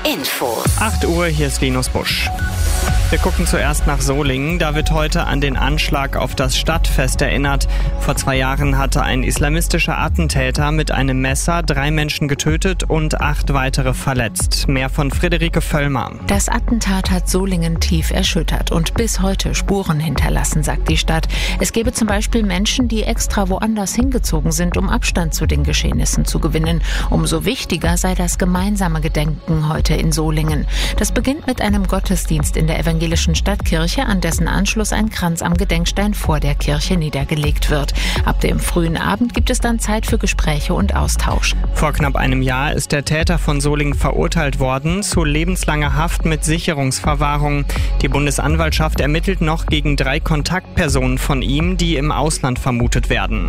Info. 8 Uhr, hier ist Linus Busch. Wir gucken zuerst nach Solingen. Da wird heute an den Anschlag auf das Stadtfest erinnert. Vor 2 Jahren hatte ein islamistischer Attentäter mit einem Messer 3 Menschen getötet und 8 weitere verletzt. Mehr von Friederike Völlmer. Das Attentat hat Solingen tief erschüttert und bis heute Spuren hinterlassen, sagt die Stadt. Es gebe zum Beispiel Menschen, die extra woanders hingezogen sind, um Abstand zu den Geschehnissen zu gewinnen. Umso wichtiger sei das gemeinsame Gedenken heute in Solingen. Das beginnt mit einem Gottesdienst in der evangelischen Stadtkirche, an dessen Anschluss ein Kranz am Gedenkstein vor der Kirche niedergelegt wird. Ab dem frühen Abend gibt es dann Zeit für Gespräche und Austausch. Vor knapp einem Jahr ist der Täter von Solingen verurteilt worden zu lebenslanger Haft mit Sicherungsverwahrung. Die Bundesanwaltschaft ermittelt noch gegen 3 Kontaktpersonen von ihm, die im Ausland vermutet werden.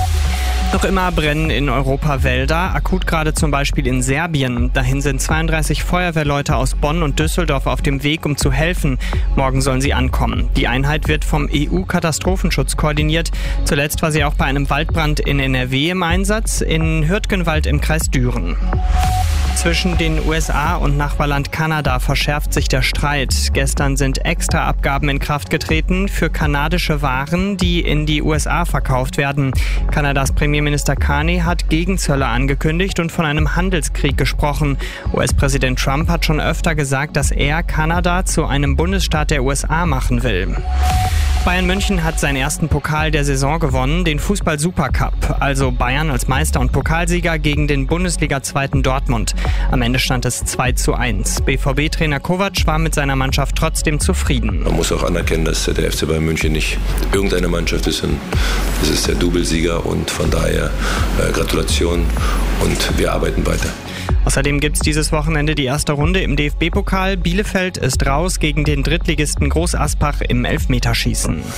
Noch immer brennen in Europa Wälder, akut gerade zum Beispiel in Serbien. Dahin sind 32 Feuerwehrleute aus Bonn und Düsseldorf auf dem Weg, um zu helfen. Morgen sollen sie ankommen. Die Einheit wird vom EU-Katastrophenschutz koordiniert. Zuletzt war sie auch bei einem Waldbrand in NRW im Einsatz, in Hürtgenwald im Kreis Düren. Zwischen den USA und Nachbarland Kanada verschärft sich der Streit. Gestern sind Extraabgaben in Kraft getreten für kanadische Waren, die in die USA verkauft werden. Kanadas Premierminister Carney hat Gegenzölle angekündigt und von einem Handelskrieg gesprochen. US-Präsident Trump hat schon öfter gesagt, dass er Kanada zu einem Bundesstaat der USA machen will. Bayern München hat seinen ersten Pokal der Saison gewonnen, den Fußball-Supercup. Also Bayern als Meister und Pokalsieger gegen den Bundesliga-Zweiten Dortmund. Am Ende stand es 2:1. BVB-Trainer Kovac war mit seiner Mannschaft trotzdem zufrieden. Man muss auch anerkennen, dass der FC Bayern München nicht irgendeine Mannschaft ist. Das ist der Doublesieger und von daher Gratulation und wir arbeiten weiter. Außerdem gibt's dieses Wochenende die erste Runde im DFB-Pokal. Bielefeld ist raus gegen den Drittligisten Groß Aspach im Elfmeterschießen. 1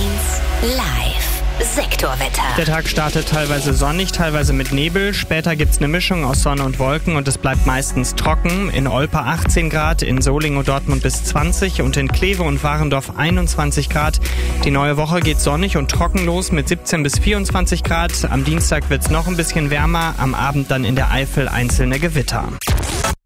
Live. Sektorwetter. Der Tag startet teilweise sonnig, teilweise mit Nebel. Später gibt's eine Mischung aus Sonne und Wolken und es bleibt meistens trocken. In Olpe 18 Grad, in Solingen und Dortmund bis 20 und in Kleve und Warendorf 21 Grad. Die neue Woche geht sonnig und trocken los mit 17 bis 24 Grad. Am Dienstag wird's noch ein bisschen wärmer, am Abend dann in der Eifel einzelne Gewitter.